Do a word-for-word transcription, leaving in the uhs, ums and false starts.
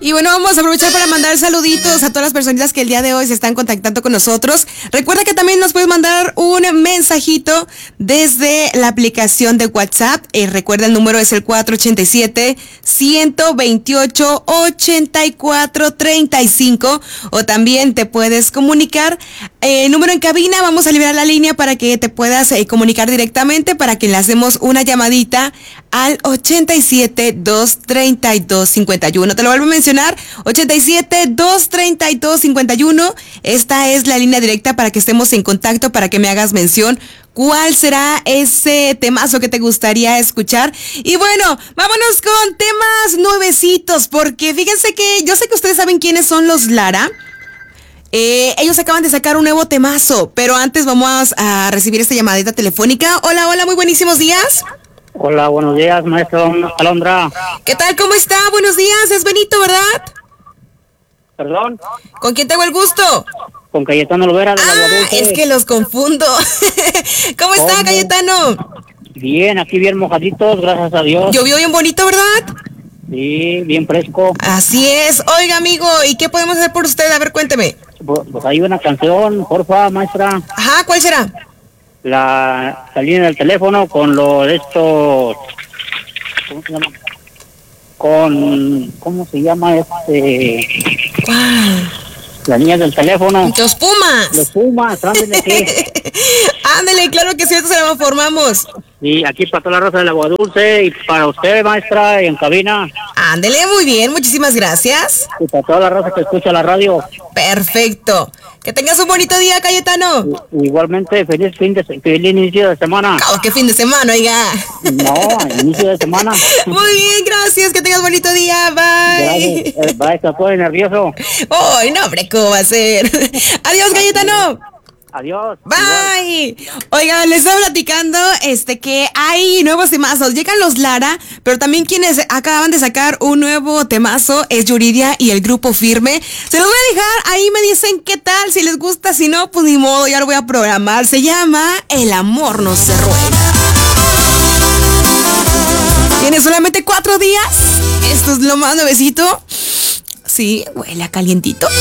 Y bueno, vamos a aprovechar para mandar saluditos a todas las personitas que el día de hoy se están contactando con nosotros. Recuerda que también nos puedes mandar un mensajito desde la aplicación de WhatsApp. Eh, recuerda, el número es el cuatro ocho siete, uno dos ocho, ocho cuatro tres cinco. O también te puedes comunicar. Eh, número en cabina, vamos a liberar la línea para que te puedas eh, comunicar directamente, para que le hacemos una llamadita al ochenta y siete, dos treinta y dos, cincuenta y uno. Te lo vuelvo a mencionar, ochenta y siete, dos treinta y dos, cincuenta y uno. Esta es la línea directa para que estemos en contacto, para que me hagas mención cuál será ese temazo que te gustaría escuchar. Y bueno, vámonos con temas nuevecitos, porque fíjense que yo sé que ustedes saben quiénes son los Lara. Eh, ellos acaban de sacar un nuevo temazo, pero antes vamos a recibir esta llamadita telefónica. Hola, hola, muy buenísimos días. Hola, buenos días, maestro Alondra. ¿Qué tal? ¿Cómo está? Buenos días, es Benito, ¿verdad? ¿Perdón? ¿Con quién tengo el gusto? Con Cayetano Olvera de Ah, Guadalupe. es que los confundo. ¿Cómo está, ¿Cómo? Cayetano? Bien, aquí bien mojaditos, gracias a Dios. Llovió bien bonito, ¿verdad? Sí, bien fresco. Así es. Oiga, amigo, ¿y qué podemos hacer por usted? A ver, cuénteme. Pues, pues hay una canción, porfa, maestra. Ajá, ¿cuál será? La, la línea del teléfono con los de estos... ¿Cómo se llama? Con... ¿Cómo se llama este...? ¿Cuál? La línea del teléfono. Los Pumas. Los Pumas, ándale aquí. Ándale, claro que sí, esto se la formamos. Sí, aquí para toda la raza del Agua Dulce y para usted, maestra, y en cabina. Ándale, muy bien, muchísimas gracias. Y para toda la raza que escucha la radio. Perfecto. Que tengas un bonito día, Cayetano. Igualmente, feliz fin de feliz inicio de semana. Oh, qué fin de semana, oiga. No, inicio de semana. Muy bien, gracias, que tengas bonito día, bye. Gracias, va, está todo nervioso. Ay, no, hombre, ¿cómo va a ser? Adiós, Cayetano. Adiós. Bye. Oigan, les estaba platicando este que hay nuevos temazos. Llegan los Lara, pero también quienes acaban de sacar un nuevo temazo es Yuridia y el Grupo Firme. Se los voy a dejar, ahí me dicen qué tal, si les gusta, si no, pues ni modo, ya lo voy a programar. Se llama El amor no se ruega. Tiene solamente cuatro días. Esto es lo más nuevecito. Sí, huele a calientito.